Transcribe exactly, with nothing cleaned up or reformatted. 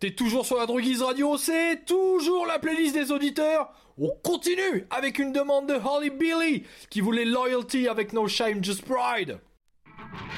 T'es toujours sur la Droguise Radio, c'est toujours la playlist des auditeurs. On continue avec une demande de Holly Billy qui voulait Loyalty avec No Shame Just Pride.